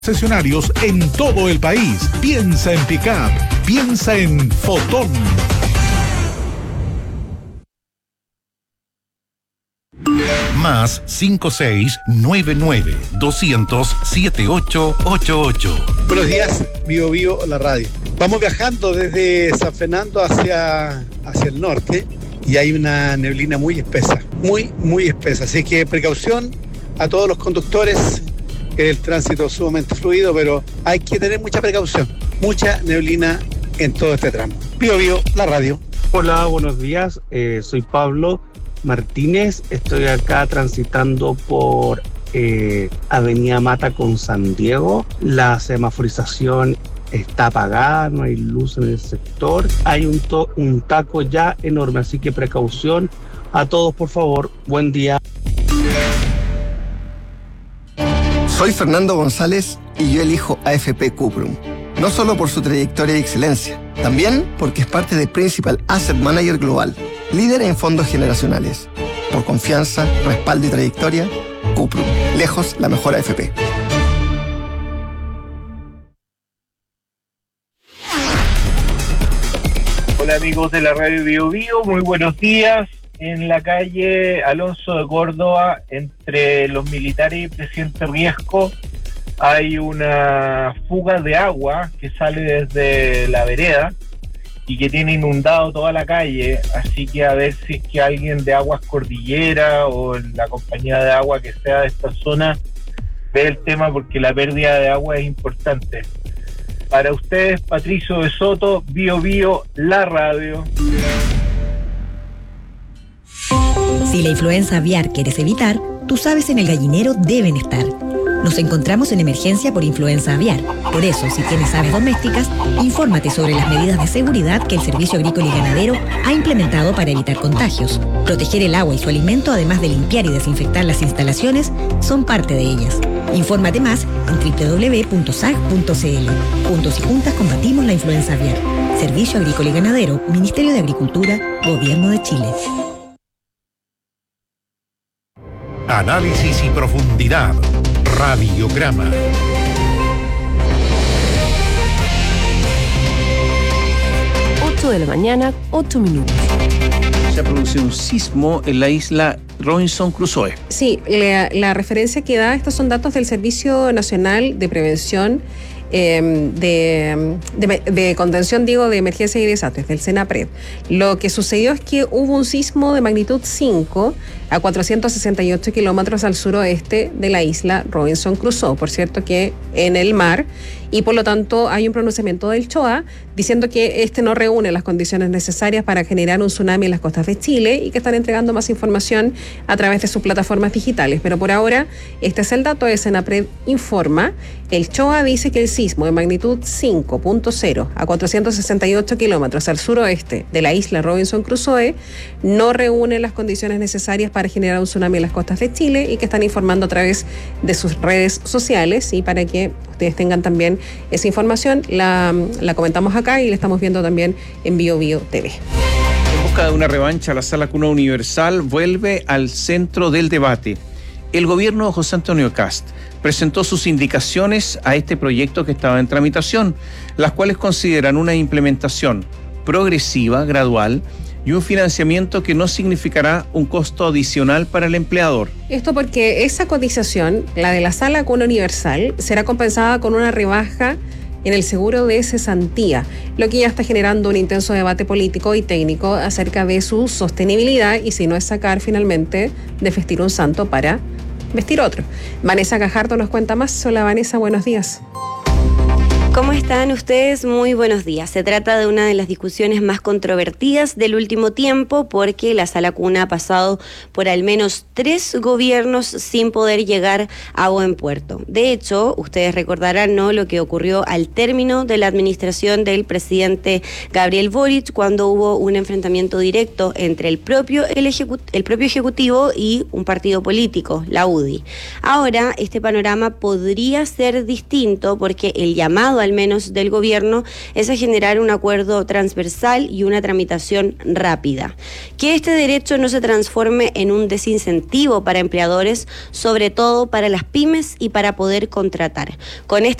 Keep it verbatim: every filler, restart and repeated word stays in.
Concesionarios en todo el país. Piensa en Pickup, piensa en Fotón. Más cinco seis nueve nueve doscientos siete ocho ocho ocho. Buenos días, Bio Bio, la radio. Vamos viajando desde San Fernando hacia, hacia el norte y hay una neblina muy espesa, muy, muy espesa. Así que precaución a todos los conductores. El tránsito es sumamente fluido, pero hay que tener mucha precaución, mucha neblina en todo este tramo. Bio Bio, la radio. Hola, buenos días, eh, soy Pablo Martínez, estoy acá transitando por eh, Avenida Mata con San Diego. La semaforización está apagada, no hay luz en el sector, hay un, to- un taco ya enorme, así que precaución a todos, por favor. Buen día. Soy Fernando González y yo elijo A F P Cuprum. No solo por su trayectoria y excelencia, también porque es parte de Principal Asset Manager Global, líder en fondos generacionales. Por confianza, respaldo y trayectoria, Cuprum. Lejos la mejor A F P. Hola amigos de la radio Bio Bio, muy buenos días. En la calle Alonso de Córdoba, entre los militares y Presidente Riesco, hay una fuga de agua que sale desde la vereda y que tiene inundado toda la calle, así que a ver si es que alguien de Aguas Cordillera o la compañía de agua que sea de esta zona ve el tema, porque la pérdida de agua es importante. Para ustedes, Patricio de Soto, Bio Bio, la radio. Si la influenza aviar quieres evitar, tus aves en el gallinero deben estar. Nos encontramos en emergencia por influenza aviar. Por eso, si tienes aves domésticas, infórmate sobre las medidas de seguridad que el Servicio Agrícola y Ganadero ha implementado para evitar contagios. Proteger el agua y su alimento, además de limpiar y desinfectar las instalaciones, son parte de ellas. Infórmate más en doble u doble u doble u punto s a g punto c l. Juntos y juntas combatimos la influenza aviar. Servicio Agrícola y Ganadero, Ministerio de Agricultura, Gobierno de Chile. Análisis y profundidad. Radiograma. ocho de la mañana, ocho minutos. Se ha producido un sismo en la isla Robinson Crusoe. Sí, la, la referencia que da, estos son datos del Servicio Nacional de Prevención eh, de, de, de Contención, digo, de Emergencias y Desastres, del SENAPRED. Lo que sucedió es que hubo un sismo de magnitud cinco a cuatrocientos sesenta y ocho kilómetros al suroeste de la isla Robinson Crusoe, por cierto que en el mar, y por lo tanto hay un pronunciamiento del C H O A diciendo que este no reúne las condiciones necesarias para generar un tsunami en las costas de Chile y que están entregando más información a través de sus plataformas digitales. Pero por ahora, este es el dato de SENAPRED informa. El C H O A dice que el sismo de magnitud cinco punto cero a cuatrocientos sesenta y ocho kilómetros al suroeste de la isla Robinson Crusoe no reúne las condiciones necesarias para generar un tsunami en las costas de Chile y que están informando a través de sus redes sociales, y para que ustedes tengan también esa información, la, la comentamos acá y la estamos viendo también en Bio Bio T V. En busca de una revancha, la Sala Cuna Universal vuelve al centro del debate. El gobierno de José Antonio Kast presentó sus indicaciones a este proyecto que estaba en tramitación, las cuales consideran una implementación progresiva, gradual, y un financiamiento que no significará un costo adicional para el empleador. Esto porque esa cotización, la de la Sala Cuna Universal, será compensada con una rebaja en el seguro de cesantía, lo que ya está generando un intenso debate político y técnico acerca de su sostenibilidad y si no es sacar finalmente de vestir un santo para vestir otro. Vanessa Gajardo nos cuenta más. Hola Vanessa, buenos días. ¿Cómo están ustedes? Muy buenos días. Se trata de una de las discusiones más controvertidas del último tiempo, porque la Sala Cuna ha pasado por al menos tres gobiernos sin poder llegar a buen puerto. De hecho, ustedes recordarán, ¿no?, lo que ocurrió al término de la administración del presidente Gabriel Boric, cuando hubo un enfrentamiento directo entre el propio, el, ejecut- el propio Ejecutivo y un partido político, la U D I. Ahora, este panorama podría ser distinto, porque el llamado al menos del gobierno, es a generar un acuerdo transversal y una tramitación rápida. Que este derecho no se transforme en un desincentivo para empleadores, sobre todo para las pymes y para poder contratar. Con esta